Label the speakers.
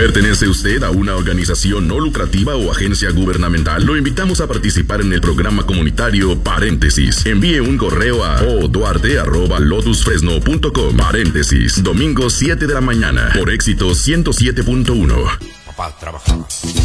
Speaker 1: ¿Pertenece usted a una organización no lucrativa o agencia gubernamental? Lo invitamos a participar en el programa comunitario Paréntesis. Envíe un correo a oduarte@lotusfresno.com. Paréntesis, domingo 7 de la mañana, por Éxito 107.1.
Speaker 2: Papá trabajaba.